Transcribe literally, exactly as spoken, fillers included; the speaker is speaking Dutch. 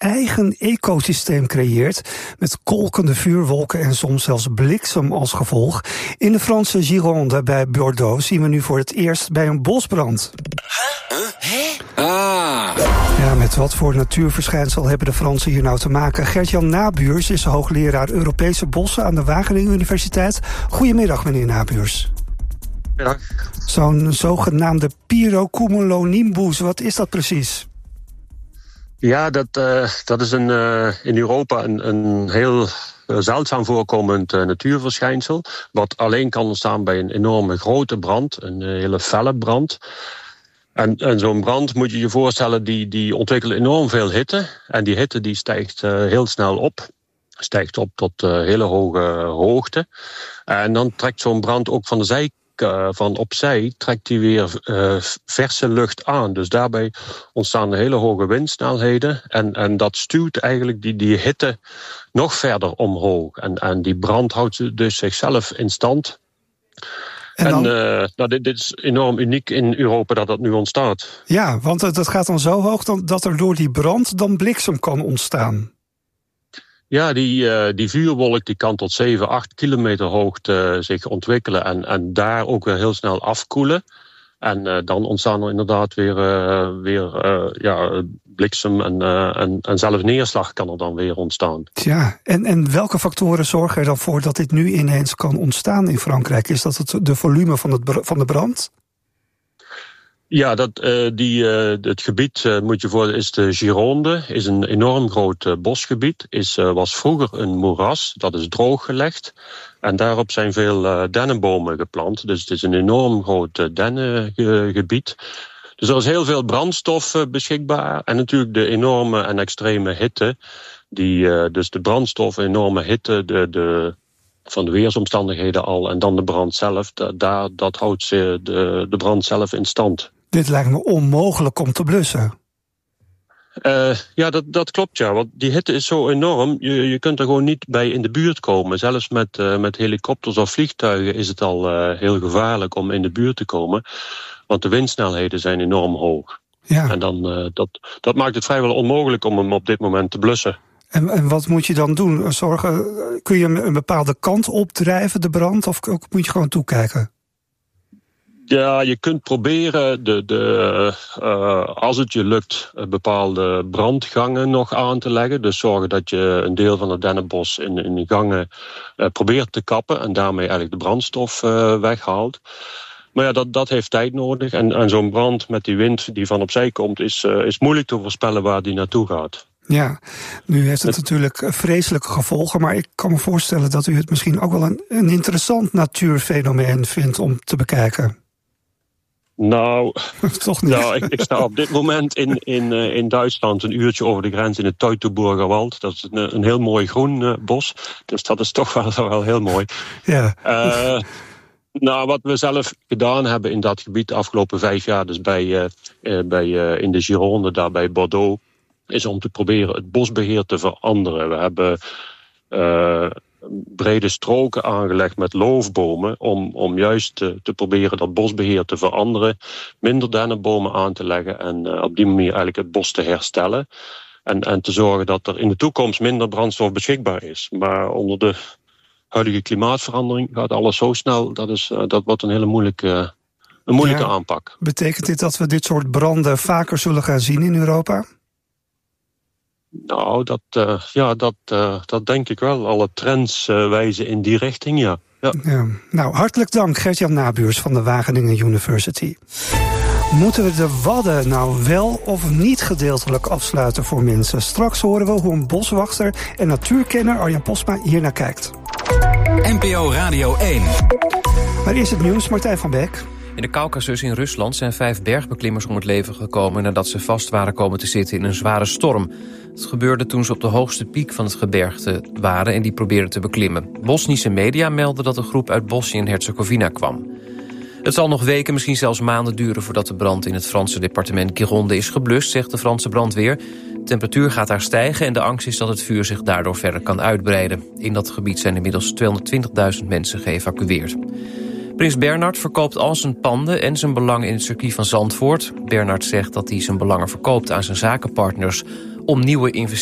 eigen ecosysteem creëert met kolkende vuurwolken en soms zelfs bliksem als gevolg. In de Franse Gironde bij Bordeaux zien we nu voor het eerst bij een bosbrand. Huh? Huh? Ah. Ja, met wat voor natuurverschijnsel hebben de Fransen hier nou te maken? Gert-Jan Nabuurs is hoogleraar Europese bossen aan de Wageningen Universiteit. Goedemiddag, meneer Nabuurs. Ja. Zo'n zogenaamde pyrocumulonimbus, wat is dat precies? Ja, dat, uh, dat is een, uh, in Europa een, een heel uh, zeldzaam voorkomend uh, natuurverschijnsel. Wat alleen kan ontstaan bij een enorme grote brand, een uh, hele felle brand. En, en zo'n brand moet je je voorstellen, die, die ontwikkelt enorm veel hitte. En die hitte die stijgt uh, heel snel op. Stijgt op tot uh, hele hoge hoogte. En dan trekt zo'n brand ook van de zijkant. Uh, van opzij trekt hij weer uh, verse lucht aan. Dus daarbij ontstaan hele hoge windsnelheden. En, en dat stuwt eigenlijk die, die hitte nog verder omhoog. En, en die brand houdt dus zichzelf in stand. En, dan... en uh, nou, dit, dit is enorm uniek in Europa dat dat nu ontstaat. Ja, want dat gaat dan zo hoog dan, dat er door die brand dan bliksem kan ontstaan. Ja, die, uh, die vuurwolk die kan tot zeven, acht kilometer hoogte uh, zich ontwikkelen en, en daar ook weer heel snel afkoelen. En uh, dan ontstaan er inderdaad weer, uh, weer uh, ja, bliksem en, uh, en, en zelfs neerslag kan er dan weer ontstaan. Ja, en, en welke factoren zorgen er dan voor dat dit nu ineens kan ontstaan in Frankrijk? Is dat het de volume van, het, van de brand? Ja, dat, uh, die, uh, het gebied, uh, moet je voor, is de Gironde, is een enorm groot uh, bosgebied. Is, uh, was vroeger een moeras, dat is drooggelegd. En daarop zijn veel uh, dennenbomen geplant. Dus het is een enorm groot uh, dennengebied. Dus er is heel veel brandstof uh, beschikbaar. En natuurlijk de enorme en extreme hitte. Die, uh, dus de brandstof, enorme hitte, de... de van de weersomstandigheden al en dan de brand zelf, daar, dat houdt ze de, de brand zelf in stand. Dit lijkt me onmogelijk om te blussen. Uh, ja, dat, dat klopt, ja. Want die hitte is zo enorm, je, je kunt er gewoon niet bij in de buurt komen. Zelfs met, uh, met helikopters of vliegtuigen is het al uh, heel gevaarlijk om in de buurt te komen. Want de windsnelheden zijn enorm hoog. Ja. En dan, uh, dat, dat maakt het vrijwel onmogelijk om hem op dit moment te blussen. En, en wat moet je dan doen? Zorgen, kun je een bepaalde kant opdrijven, de brand, of moet je gewoon toekijken? Ja, je kunt proberen, de, de, uh, als het je lukt, bepaalde brandgangen nog aan te leggen. Dus zorgen dat je een deel van het dennenbos in, in de gangen uh, probeert te kappen en daarmee eigenlijk de brandstof uh, weghaalt. Maar ja, dat, dat heeft tijd nodig. En, en zo'n brand met die wind die van opzij komt, is, uh, is moeilijk te voorspellen waar die naartoe gaat. Ja, nu heeft het natuurlijk vreselijke gevolgen, maar ik kan me voorstellen dat u het misschien ook wel een, een interessant natuurfenomeen vindt om te bekijken. Nou, toch niet? Nou, ik, ik sta op dit moment in, in, uh, in Duitsland een uurtje over de grens in het Teutoburger Wald. Dat is een, een heel mooi groen uh, bos, dus dat is toch wel, wel heel mooi. Ja. Uh, nou, wat we zelf gedaan hebben in dat gebied de afgelopen vijf jaar, dus bij, uh, uh, bij, uh, in de Gironde, daar bij Bordeaux, is om te proberen het bosbeheer te veranderen. We hebben uh, brede stroken aangelegd met loofbomen om, om juist te, te proberen dat bosbeheer te veranderen, minder dennenbomen aan te leggen en uh, op die manier eigenlijk het bos te herstellen. En, en te zorgen dat er in de toekomst minder brandstof beschikbaar is. Maar onder de huidige klimaatverandering gaat alles zo snel, dat, is, uh, dat wordt een hele moeilijke, een moeilijke ja, aanpak. Betekent dit dat we dit soort branden vaker zullen gaan zien in Europa? Nou, dat, uh, ja, dat, uh, dat denk ik wel. Alle trends uh, wijzen in die richting, ja. Ja. Ja. Nou, hartelijk dank, Gert-Jan Nabuurs van de Wageningen University. Moeten we de Wadden nou wel of niet gedeeltelijk afsluiten voor mensen? Straks horen we hoe een boswachter en natuurkenner Arjan Posma hiernaar kijkt. N P O Radio één. Maar eerst het nieuws, Martijn van Beek. In de Kaukasus in Rusland zijn vijf bergbeklimmers om het leven gekomen nadat ze vast waren komen te zitten in een zware storm. Het gebeurde toen ze op de hoogste piek van het gebergte waren en die probeerden te beklimmen. Bosnische media melden dat de groep uit Bosnië en Herzegovina kwam. Het zal nog weken, misschien zelfs maanden duren voordat de brand in het Franse departement Gironde is geblust, zegt de Franse brandweer. De temperatuur gaat daar stijgen en de angst is dat het vuur zich daardoor verder kan uitbreiden. In dat gebied zijn inmiddels tweehonderdtwintigduizend mensen geëvacueerd. Prins Bernhard verkoopt al zijn panden en zijn belangen in het circuit van Zandvoort. Bernhard zegt dat hij zijn belangen verkoopt aan zijn zakenpartners om nieuwe investeringen